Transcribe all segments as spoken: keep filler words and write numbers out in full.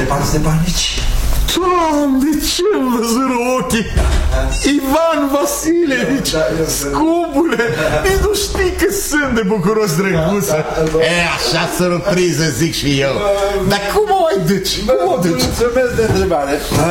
Stepan Stepanici. Doamne, ce-mi văzură ochii! Ivan Vasilevici, scumpule, nici nu știi că sunt de bucuros, drăguță. E, așa surpriză, zic și eu. Dar cum o ai duci? Cum o duci? Mulțumesc de întrebare.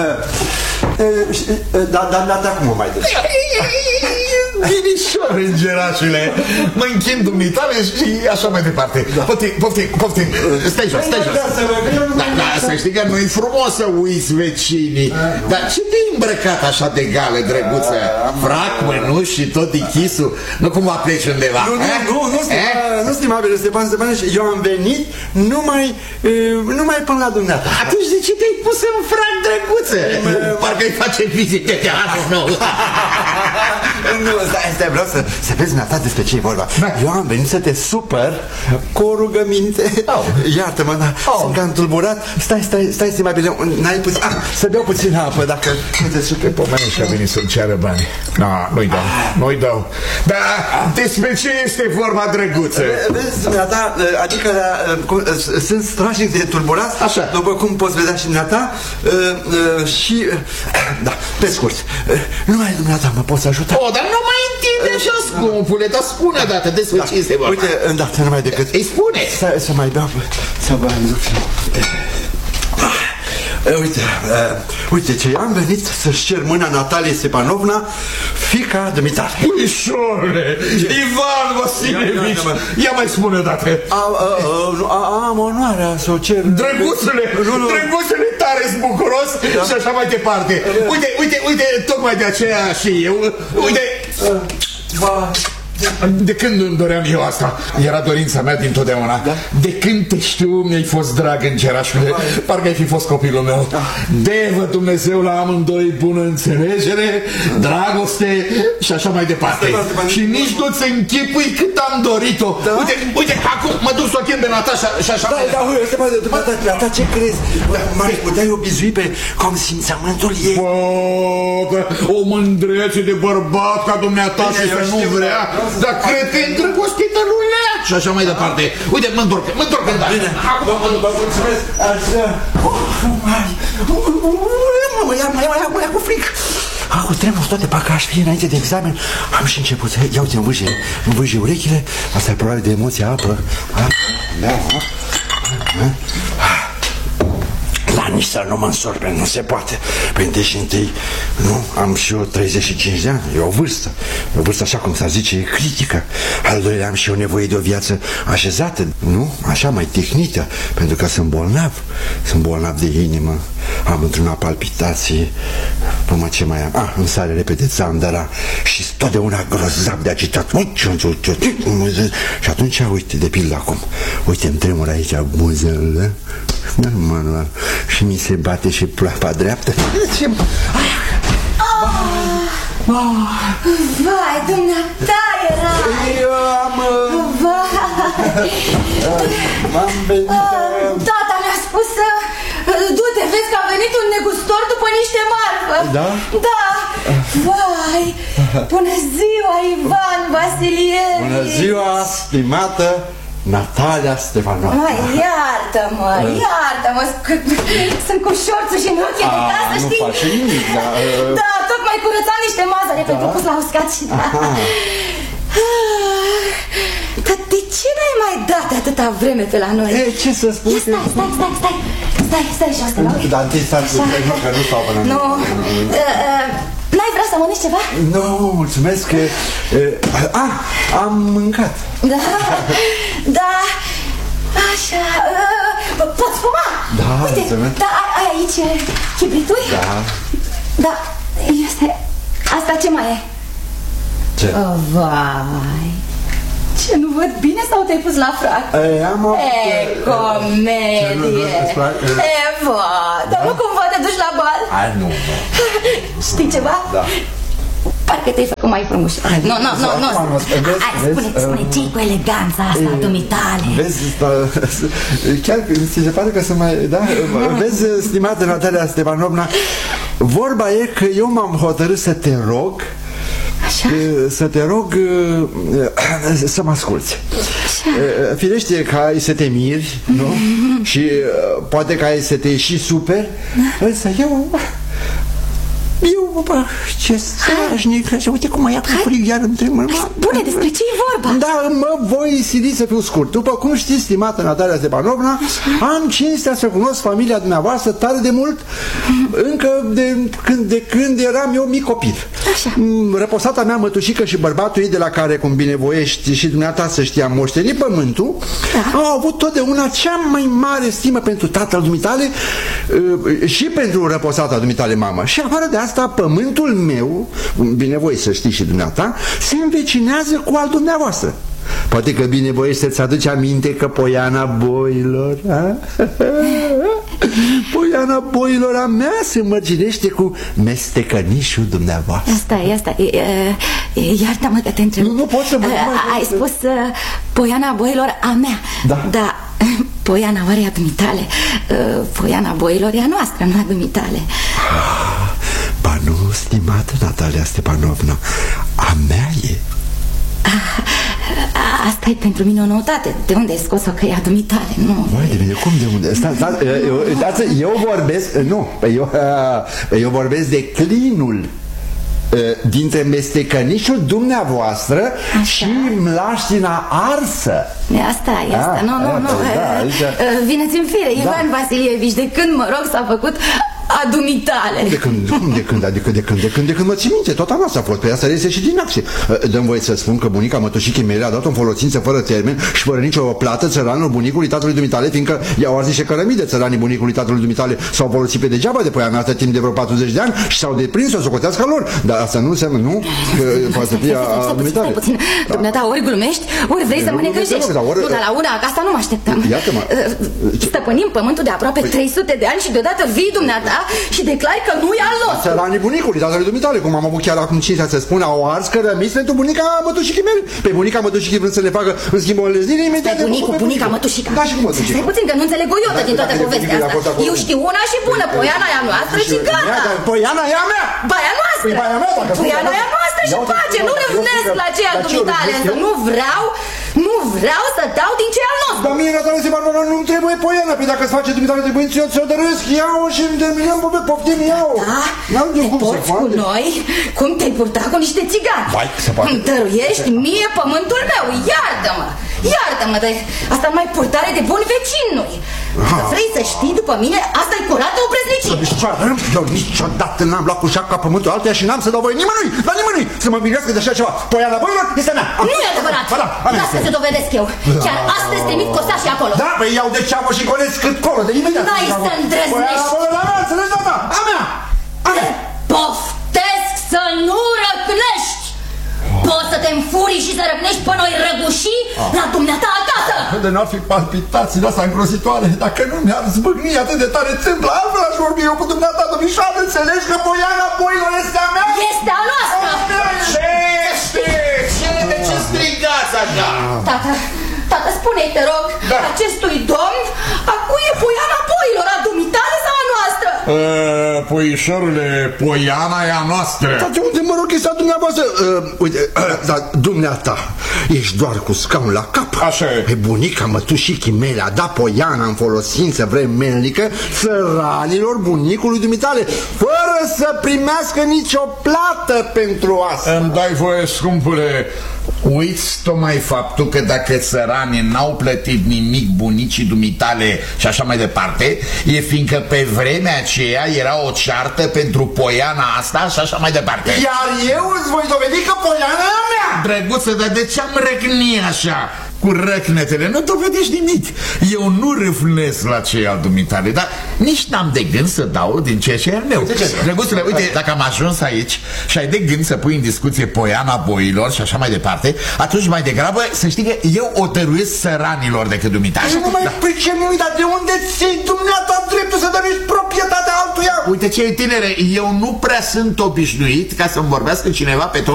Dar data cum o mai duci? Binișor, îngerașule. Mă închin dumneitale și așa mai departe. Poftim, poftim, poftim. Stai jos, stai jos. Da, da, să știi că nu-i frumos să uiți vecinii. Dar ce te-ai îmbrăcat așa de gale, drăguță? Frac, mănuși și tot dichisul? Nu cumva pleci undeva? Nu, nu, nu, nu, nu, stimabile Stepan Stepanici, eu am venit numai, numai până la dumneata. Atunci de ce te-ai pus în frac, drăguță? Parcă-i face vizite teatru nou. Nu, stai, stai, vreau să, să vezi dumneata despre ce e vorba. Eu am venit să te supăr cu o rugăminte. Iartă-mă, dar sunt cam tulburat. Stai, stai, stai, stimabile, n-ai puțin... Ah, să beau puțin apă, dacă nu te supe. Pomenești că a venit să-mi ceară bani. No, nu-i dau, nu-i dau. Dar despre ce este vorba, drăguță? Vezi, dumneata, adică sunt strașnic de tulburat. Așa. După cum poți vedea și dumneata. Și, da, pe scurt, numai dumneata mă poți ajuta. O, dar nu mai întinde așa, scumpule, dar spune odată despre ce este vorba. Uite, îndată, numai decât... Îi spune! Să mai beau, să vă aduc. Uite, uh, uite ce am venit să-și cer mâna Natalie Stepanovna, fica dumitare. Puișorule, Ivan Vasilevici, ia mai spune odată. Am onoarea să o cer. Drăguțule, drăguțule, tare-s bucuros și așa mai departe. Uite, uite, uite, tocmai de aceea și eu, uite... De când îmi doream eu asta? Era dorința mea dintotdeauna. Da? De când te știu mi-ai fost drag, îngerașule. Parcă ai fi fost copilul meu. Da. Dă-vă Dumnezeu la amândoi bună înțelegere, dragoste și așa mai departe. Și nici nu-ți închipui cât am dorit-o. Da? Uite, uite, acum mă duc să o chem pe Natasha și așa da, mai departe. Da, da, da, da, ce crezi? Mai puteai o bizui pe consimțământul ei? O mândrețe de bărbat ca dumneata și să nu vrea. Dar cred că e îndrăgostită lui Lea și așa mai departe. Uite, mă întorc, mă întorc în Bine, vă mulțumesc. Așa. Mă ia, mă ia, mă ia cu fric. Cu tremur toate, parcă aș fi înainte de examen. Am și început. Ia uite, îmi vâje, îmi vâje urechile. Asta e probabil de emoția apă. Da, la nici să nu mă însorbe, nu se poate. Pentru și întâi, nu, am și eu treizeci și cinci de ani, e o vârstă. O vârstă, așa cum s-ar zice, critică. Al doilea, am și eu nevoie de o viață așezată, nu, așa, mai tehnită. Pentru că sunt bolnav, sunt bolnav de inimă. Am într-una palpitație. Până ce mai am? Ah, îmi sare repede țandăra și totdeauna grozav de agitat. Și atunci, uite, de pildă acum, uite, îmi tremur aici buzele. Manual. Și mi se bate și ploapa dreaptă. Ce... Vai, dumneata erai. Eu am... Vai. M-am venit... Tata mi-a spus să... Du-te, vezi că a venit un negustor după niște marfă. Da? Da. Vai. Bună ziua, Ivan Vasilievici. Bună ziua, stimată Natalia Stepanovna. Măi, iartă-mă, iartă-mă. Sunt cu șorțul și în ochii de casă, știi? Nu face nimic, da. Da, tocmai curățam niște mazăre pentru pus la uscat și da. Dar de ce n-ai mai dat atâta vreme pe la noi? E, ce să spun? Ia, stai, stai, stai, stai. Stai, stai jos, te rog. Dar întâi stai să spun că nu stau până. Nu. N-ai vrea să mănânci ceva? Nu, mulțumesc. Ah, am mâncat. Da, da. Așa. Poți fuma? Da, uite, mulțumesc. Da, ai aici chibrituri? Da. Da, este... Asta ce mai e? Ce? Oh, vai. Ce, nu văd bine sau te-ai pus la frac? E, am o... E, comedie. E, va, dar nu cumva te duci la bal? Hai, nu, nu. Știi ceva? Da. Parcă te-ai făcut mai frumos. Nu, nu, nu, nu. Hai, spune, spune, ce-i cu eleganța asta a dumitale? Vezi, chiar ți se pare că să mai... Da? Vezi, stimată Natalia Stepanovna, vorba e că eu m-am hotărât să te rog Așa. Să te rog să mă asculți. Așa. Firește că ai să te miri, nu? Și poate că ai să te și super. Da. Însă eu... Eu, bă, ce strașnic. Uite cum mă ia cu frig iar între mă. Spune despre ce e vorba. Da, mă voi sili să fiu scurt. După cum știți, stimată Natalia Stepanovna, am cinstea să cunosc familia dumneavoastră tare de mult, încă de când, de când eram eu mic copil. Așa. Răposata mea mătușică și bărbatul ei, de la care, cum binevoiești și dumneata să știa, moșteni pământul, da, au avut totdeauna cea mai mare stimă pentru tatăl dumitale și pentru răposata dumitale mamă. Și afară de asta, pământul meu, binevoie să știi și dumneata, se învecinează cu al dumneavoastră. Poate că binevoiești să-ți aduci aminte că Poiana Boilor, a? Poiana Boilor a mea se mărginește cu mestecănișul dumneavoastră. Asta e, asta e, iartă-mă că te întreb. Nu, nu pot să mă... Ai spus Poiana Boilor a mea. Da. Da. Poiana oare a dumitale? Poiana Boilor e a noastră, nu a dumitale. Ba nu, stimată Natalia Stepanovna, a mea e. Asta e pentru mine o noutate. De unde ai scos-o că e a dumitale? Nu. Vai de mine, cum de unde? Sta, sta, eu, eu vorbesc, nu, eu, eu vorbesc de clinul dintre mestecănișul dumneavoastră. Așa. Și mlaștina arsă. Asta e asta, nu, nu, nu. Vine-ți în fire, Ivan Vasilievici, de când, mă rog, s-a făcut a dumitale. De când, cum de când, adică de când, de când, de când mă ții minte, tot a noastră a fost, pe asta reiese și din acție. Dă-mi voie să spun că bunica mătușichii mele a dat-o în folosință fără termen și fără nicio plată țăranul bunicului tatălui dumitale, fiindcă i-au ars niște cărămii de țăranii bunicului tatălui dumitale, s-au folosit pe degeaba de Poiana asta timp de vreo patruzeci de ani și s-au deprins să o socotească lor. Dar asta nu înseamnă, nu? Poate să fie a dumitale. Dumneata, ori glumești, ori vrei să mă necăjești. Nu, dar la una, ca asta nu mă așteptam. Iată-mă. Stăpânim pământul de aproape trei sute de ani și deodată vii dumneata și declari că nu e al nostru. Țăranii bunicului, tatălui dumitale, cum am avut chiar acum cinstea să spun, au ars cărămiți pentru bunica mătușichii mele. Pe bunica mătușichii vrând să le facă în schimb o înleznire imediat. Pe bunicul, bunica mătușica. Da, și cu mătușica. Stai puțin că nu înțeleg o iotă din toată povestea asta. Eu știu una și bună, Poiana e a noastră și gata. Poiana e a mea. Baia noastră. Poiana e a noastră și pace. Nu râvnesc la ceea dumitale, însă nu vreau, nu vreau să dau din ce al nostru. Dar mie, Natalia Stepanovna, nu trebuie Poiana. Păi dacă îți face dumitale trebuie să ți-o dărâsc, iau și îmi terminăm pe poftim, iau. Da, te porți cu noi cum te-ai purtat cu niște țigani. Îmi dăruiești mie pământul meu, iartă-mă. Iartă-mă, de asta mai purtare de bun vecin nu-i. Dacă vrei să știi, după mine, asta-i curată o brăznicie. Eu niciodată n-am luat cu șapca pământul altuia și n-am să dau voie nimănui, la nimănui, să mă mirească de așa ceva. Poiana Boilor este a mea. Nu e adevărat. Lasă să dovedesc eu. Chiar astăzi trimit cosașii acolo. Da, păi iau de ceamă și colesc cât colo, de imediat. N-ai să îndrăznești. Poiana Boilor, a mea, înțelegi, da, a mea. A mea. Poftesc să nu răcnești. Poți să te înfurii și să răcnești pe noi răgușii la dumneata acasă. De n-ar fi palpitațiile astea îngrozitoare dacă nu mi-ar zbâgni atât de tare țâmbla. Altfel aș vorbi eu cu dumneata, domnișoară. Înțelegi că Poiana Boilor este a mea? Este a noastră. Ce este? Ce? De ce strigați așa? Tată, tată, spune-i, te rog, da, acestui domn, a cui e Poiana Boilor, a dumitale sau a noastră? Uh, Puișorule, Poiana e a noastră. Dar de unde mă rog chestia dumneavoastră? Uh, uite, uh, dar dumneata, ești doar cu scaun la cap. Așa e. Pe bunica mătușichii mele a dat Poiana în folosință vremelnică țăranilor bunicului dumitale, fără să primească nicio plată pentru asta. Îmi dai voie, scumpule, uiți tocmai faptul că dacă țăranii n-au plătit nimic bunicii dumitale și așa mai departe, e fiindcă pe vremea aceea era o ceartă pentru Poiana asta și așa mai departe. Iar eu îți voi dovedi că Poiana e a mea. Drăguță, dar de ce am răcni așa? Cu răcnetele nu dovedești nimic. Eu nu râvnesc la cei al dumitale, dar nici n-am de gând să dau din ceea ce e al meu. Drăguțule, uite, dacă am ajuns aici și ai de gând să pui în discuție Poiana Boilor și așa mai departe, atunci mai degrabă să știi că eu o tăruiesc săranilor decât dumitale. Nu mai pricep nimic, dar de unde ții dumneata dreptul să dăruiești proprietatea altuia? Uite ce e, tinere, eu nu prea sunt obișnuit ca să-mi vorbească cineva pe tonul ăsta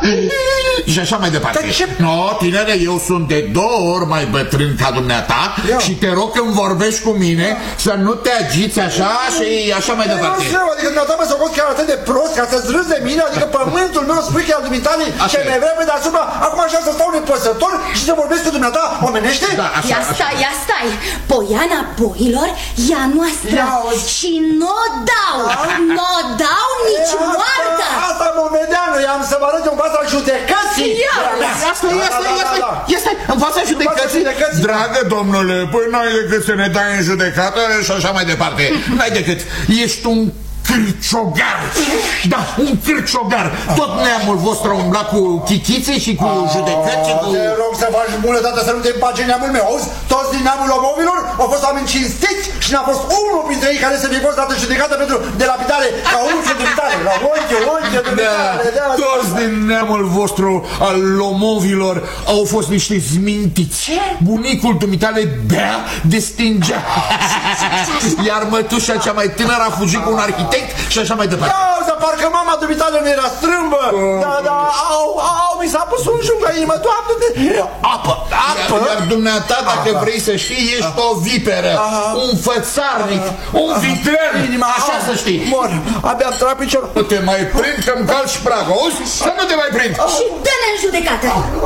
Și așa mai departe. No, tinere, eu sunt de două ori mai bătrân ca dumneata. Ia. Și te rog când vorbești cu mine să nu te agiți așa și așa mai departe. Nu știu, adică dumneata mă s-o chiar atât de prost ca să-ți râzi de mine, adică pământul meu spui că e al dumitale și mai vrea pe deasupra, acum așa să stau nepăsător și să vorbesc cu dumneata omenește? Da, ia stai, ia stai, Poiana Boilor e a noastră și nu o dau, nu o dau nici moartă. Asta mă vedea, nu i-am să vă arăt în fața judecății. Asta, asta, asta, asta, în fața judecății. Dragă domnule, păi n-ai decât să ne dai în judecată și așa mai departe. N-ai decât, ești un cârciogar. Da, un cârciogar. Tot neamul vostru a umblat cu chichițe și cu judecăți și cu... Te rog să faci bunătate să nu te împace neamul meu, auzi? Toți din neamul omovilor au fost oameni cinstiți și n-a fost unul printre ei care să fie fost dat în judecată pentru delapidare ca unul ce dumitare. La oiche, oiche, dumitare. Da, toți din neamul vostru al lomovilor au fost niște zmintiți. Bunicul dumitale bea de stingea. Iar mătușa cea mai tânără a fugit cu un arhitect și așa mai departe. Ia, să parcă mama dumitale nu era strâmbă. Da, da, au, au, mi s-a pus un jung la inimă, Doamne, de... Apă, apă. Iar, iar dumneata, dacă Aha. vrei să știi, ești Aha. o viperă, Aha. un fățarnic, Aha. un vitren, Inima. Așa Aha. să știi. Mor, abia am trat piciorul. Nu te mai prind că-mi calci pragă, auzi? Să nu te mai prind. Și dă-ne în judecată.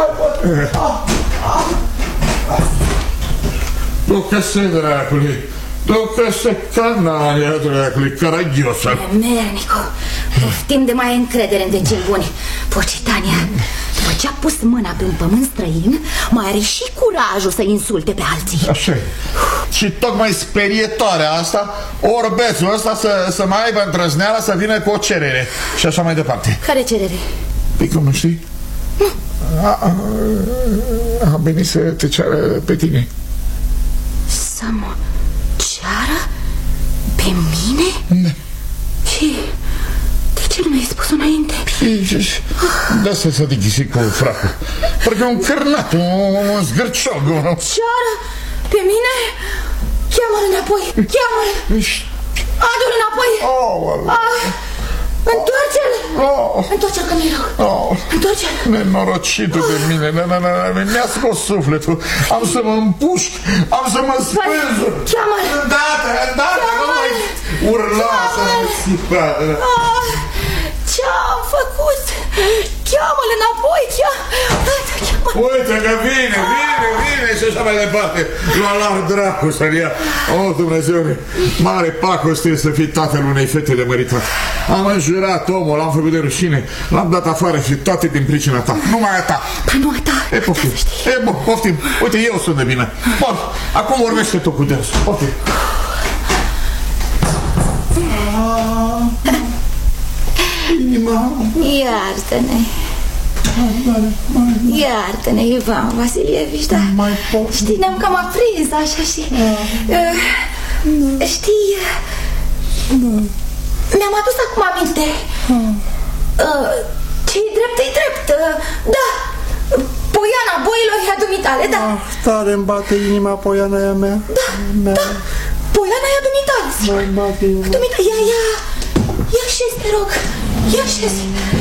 Du-că se, dracului. Du-că se, canalia, dracului, caragiosă. Mernicu, poftim de mai încredere în vecini buni. Pocitania, după ce a pus mâna pe un pământ străin, mai are și curajul să insulte pe alții. Așa-i. Și tocmai sperietoarea asta, orbețul ăsta să, să mai aibă îndrăzneala să vină cu o cerere. Și așa mai departe. Care cerere? Păi cum nu știi? Nu. A, a, a venit să te ceară pe tine. Să mă ceară pe mine? Da. Și de ce nu mi-ai spus înainte? Da, să se dighisi cu fracul. Parcă un cârnat, un zgârciog. Ceară pe mine? Cheamă-l înapoi, cheamă-l. Adu-l înapoi. Întoarce-l! Oh. Întoarce-l că mi-e rău. Oh. Întoarce-l! Nenorocitul oh. de mine, mi-a scos sufletul. Am să mă împușc, am să mă spânzur. Cheamă-l! Îndată, îndată, nu mai urla să mă țipa. Ce-am făcut? Cheamă-l înapoi, cheamă-l! Uite că vine, vine, vine și așa mai departe. L-a luat dracu să-l ia. Oh, Dumnezeule, mare pacoste să fii tatăl unei fete de măritat. Am înjurat omul, l-am făcut de rușine, l-am dat afară și toate din pricina ta. Numai a ta. Păi nu a ta. E, poftim, e, bun, poftim. Uite, eu sunt de bine. Bun, acum vorbește tu cu dânsul. Poftim. Iartă-ne. Iartă-ne, Ivan Vasilievici, da. Știi, ne-am cam aprins așa și... Știi... Mi-am adus acum aminte. Ce-i drept, e drept. Da, Poiana Boilor e a dumitale, da. Tare îmi bate inima Poiana aia mea. Da, da, Poiana e a dumitale. Dumitale, ia, ia, ia șezi, te rog. Ia șezi.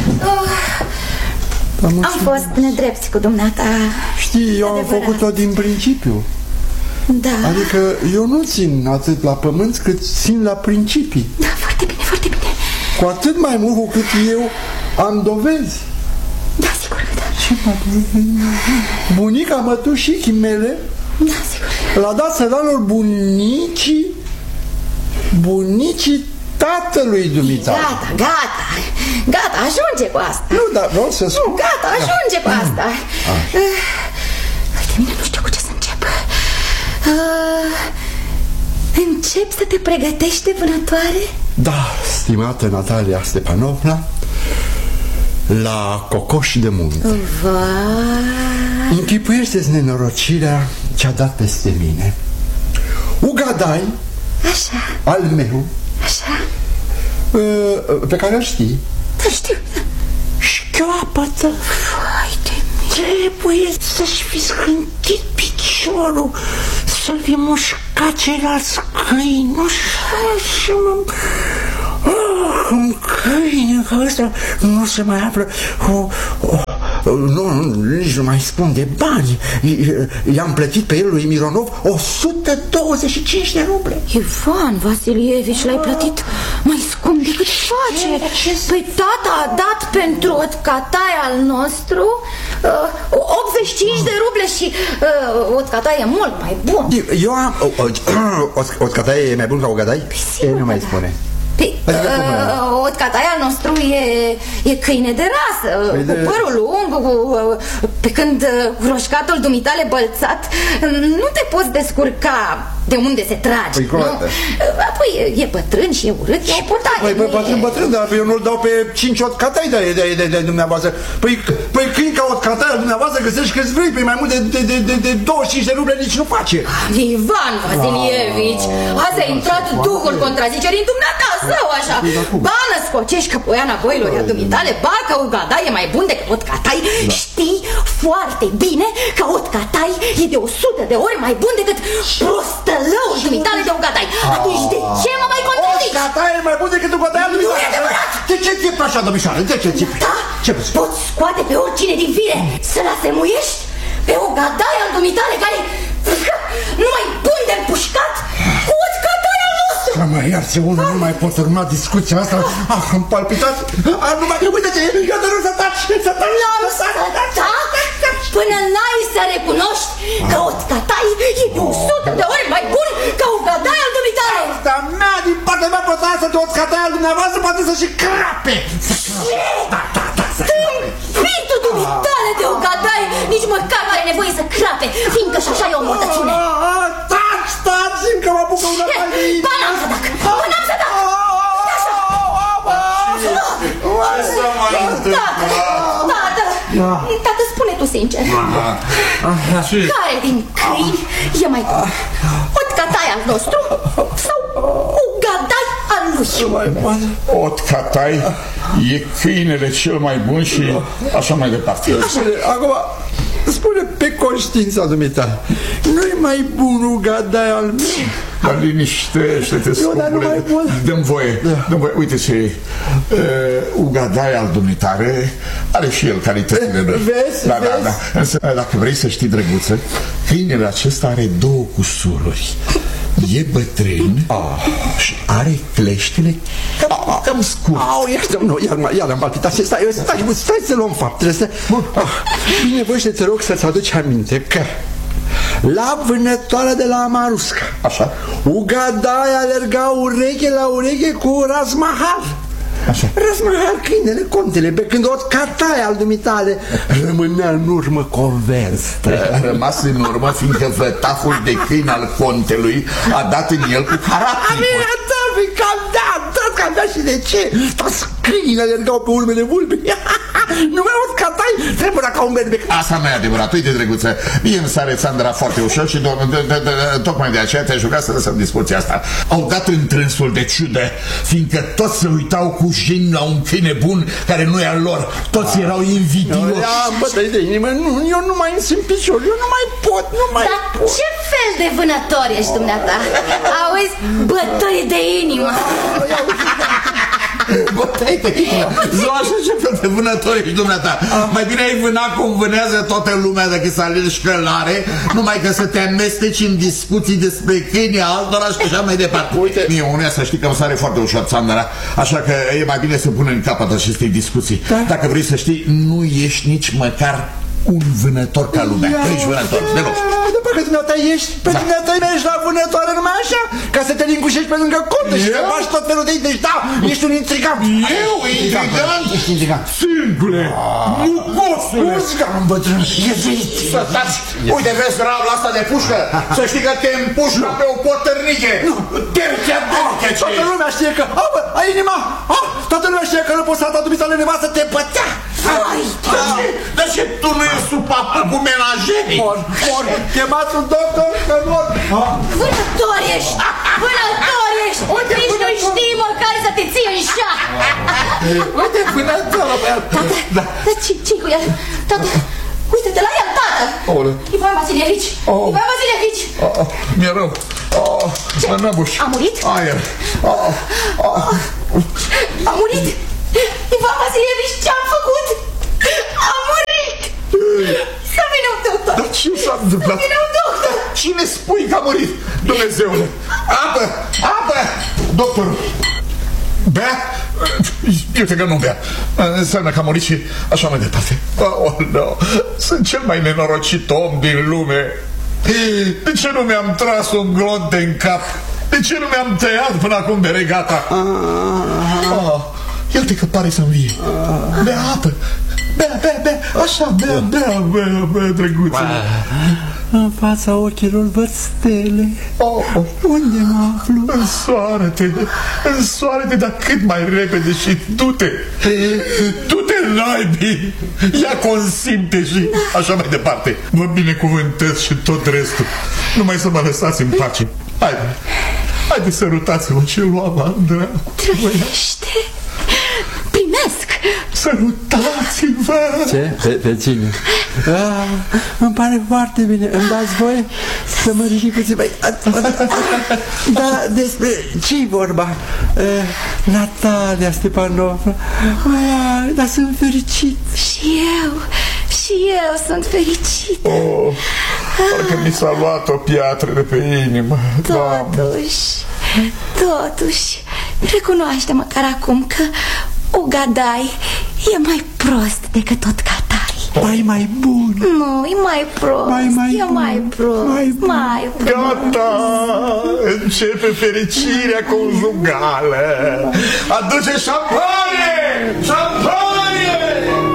Am fost nedrepți cu dumneata. Știi, eu am făcut-o din principiu. Da. Adică eu nu țin atât la pământ cât țin la principii. Da, foarte bine, foarte bine. Cu atât mai mult cu cât eu am dovezi. Da, sigur că da. Ce mă bunica mătușichii mele Da, sigur. l-a dat săranilor bunicii Bunicii tatălui dumitale. Gata, gata. Gata, ajunge cu asta. Nu, dar vreau să spun. Nu, gata, ajunge cu asta. Uite, mine nu știu cu ce să încep. Uh, încep să te pregătești de vânătoare? Da, stimată Natalia Stepanovna, la cocoși de munte. Vai. Închipuiește-ți nenorocirea ce-a dat peste mine. Ugadai, așa, al meu, așa, pe care îl știi. da, știu. Șchioapătă. Vai de mine. Trebuie să-și fi scântit piciorul, să-l fi mușcat ceilalți câini. Nu știu, mă... Oh, un câine, că ăsta nu se mai află. Oh, oh. Nu, nici nu mai spun de bani. I-am plătit pe el lui Mironov o sută douăzeci și cinci de ruble. Ivan Vasilievici, l-ai plătit mai scump decât face. Păi tata a dat pentru Otcatai al nostru uh, optzeci și cinci de ruble și uh, Otcatai e mult mai bun. Eu am... Otcatai e mai bun ca Ogadai? Păi, nu mai spune. Păi, uh, Otcatai al nostru e, e câine de rasă, păi cu de... părul lung, cu, pe când cu roșcatul dumitale bălțat nu te poți descurca de unde se trage, păi, nu? Apoi e bătrân și e urât, e o purtaie. Păi, păi, bătrân, bătrân, dar eu nu-l dau pe cinci Otcatai de, de, de, de dumneavoastră. Păi, păi câini ca Otcatai al dumneavoastră găsești câți vrei, pe mai mult de, de, de, de, de douăzeci și cinci de ruble nici nu face. Ivan Vasilievici, azi a intrat duhul contrazicerii în dumneata, zău așa. Ba născocești că poiana boilor a dumitale, ba că Ogadai e mai bun decât Otcatai. Știi foarte bine că Otcatai e de o sută de ori mai bun decât prostălăul dumitale de Ogadai. Atunci de ce mă mai contrazici? Otcatai e mai bun decât Ogadai al dumitale. Nu e adevărat! De ce ți-e așa, domnișoară? De ce ți-e? Da? Poți scoate pe oricine din fire să-l asemuiești pe Ogadai al dumitale care nu mai bun de împușcat cu Otcatai al nostru. Să mă ierți, unul nu mai pot urma discuția asta. Ah, am palpitat. Ah, nu mai trebuie de eu te rog să taci, să taci. N-am să taci până n-ai să recunoști că Otcatai e de o sută de ori mai bun ca Ogadai al dumitale. Asta mea, din partea mea, poate de Otcatai al dumneavoastră poate să și crape. Da, da, da, să crape. Stâmpitul dumitale de Ogadai nici măcar nu are nevoie să crape, fiindcă și așa e o mortăciune. Taci, taci, încă mă apucă una mai de inimă. Ba n-am să tac, ba n-am să tac. Tată, tată, tată, spune tu sincer, care din câini e mai bun? Otcatai al nostru sau Ogadai al lui? Otcatai e câinele cel mai bun și așa mai departe. Acum, spune pe conștiința dumitale, nu-i mai bun Ogadai al meu? Dar liniștește-te, scumpule. Dă-mi voie, da. Dă-mi voie. Uite ce uh, Ogadai al dumitare are și el calitățile lui. Vezi, da, vezi? Da, da. Însă, dacă vrei să știi, drăguță, câinele acesta are două cusururi. E bătrân ah. și are cleștile cam, cam scurt. Au, iată, nu, iar, iar am palpitat. Stai, stai, stai, stai să luăm faptele astea. Ah, binevoiește, te rog să-ți aduci aminte că la vânătoarea de la Amarusca, așa, Ogadai alerga ureche la ureche cu Razmahal. Așa. Razmahal, câinele, contele, pe când Otcatai al dumitale rămânea în urmă convers. A rămas în urmă fiindcă vătaful de câini al contelui a dat în el cu harapii. Cam da, da, cam da, și de ce? Toți câinii alergau pe urmele vulpei. Numai Otcatai tremura ca un berbec. Asta nu e adevărat, uite, drăguță, mie îmi sare țandăra foarte ușor și tocmai de aceea te-ai jucat să lăsăm discuția asta. Au dat întrânsul de ciudă, fiindcă toți se uitau cu jeni la un câine bun care nu e al lor. Toți erau invidioși. Ia, bătăi de inimă, nu, eu nu mai îmi simt picior, eu nu mai pot, nu mai Dar pot. ce fel de vânător ești dumneata? Auzi, bătăi de inimă. Bătăi de inimă. Zău, așa ce fel de vânător ești dumneata. Mai bine ai vâna cum vânează toată lumea decât să alegi călare, numai că să te amesteci în discuții despre câinii altora și așa mai departe. Uite, mie uneia să știi că îmi sare foarte ușor țandăra, așa că e mai bine să punem în capăt acestei discuții. Da. Dacă vrei să știi, nu ești nici măcar un vânător ca lumea. Nu ești vânător, deloc. După că dumneata ești, pe da. dumneata mergi la vânătoare numai așa, ca să te lingușești pe lângă conte și să faci tot felul de idei. Deci da, ești un intrigant. Eu, intrigant? Ești intrigant. Singule, mucosule. Uzgam, bătrân, iezuit. Să taci. Uite, vezi rabla asta de pușcă? Să știi că te împușcă pe o potărniche. Terchea, terchea ce Toată lumea știe că, a, bă, ai inima, a, toată lumea știe că răposata dumitale nevastă te bătea. Ai, dar ce tu nu ești supapu cu menajerii? Mor, mor, chemați un doctor că mor. vânător ești, vânător ești. Nici nu știi măcar să te ții în șah. Uite, vânătorul pe el. Tată, dar ce-i cu el? Tată, uite-te la el, tată. Ivan Vasilievici, Ivan Vasilievici. Mi-e rău. Mă năbuș. A murit? Aer. A murit? Ivan Vasilievici, ce-am făcut? A murit! Să vină un doctor. Dar ce s-a întâmplat? Să vină un doctor. Cine spui că a murit? Dumnezeule! Apă! Apă! Doctorul! Bea? Eu te că nu bea. Înseamnă că a murit și așa mai departe. Oh, no. Sunt cel mai nenorocit om din lume. De ce nu mi-am tras un glonte în cap? De ce nu mi-am tăiat până acum de regata? Oh, iată că pare să învie. Bea apă. Bea, bea, bea. Așa, bea, bea, bea, bea, drăguță. În fața ochilor văd stele. Oh, oh. Unde mă aflu? Însoară-te, însoară-te, dar cât mai repede și du-te. Du-te, naibii. Ia consimte și așa mai departe. Vă binecuvântez și tot restul. Numai să mă lăsați în pace. Haide, haide, sărutați-mă și luam, Andra. Trăiește. Primesc. Sărutați-vă. Ce? Pe, pe cine? Ah, îmi pare foarte bine. Îmi dați voie să mă ridic puțin mai... Dar despre ce-i vorba? Uh, Natalia Stepanovna. Ah, dar sunt fericit. Și eu, și eu sunt fericită. Oh, parcă mi s-a luat o piatră de pe inimă. Totuși, totuși, recunoaște măcar acum că Ugadai e mai prost decât tot Catai. Mai mai bun. Nu, e mai prost. Mai, mai e bun. mai prost. Mai bun. Mai prost. Gata! Începe fericirea conjugală. Aduce șampanie! Șampanie!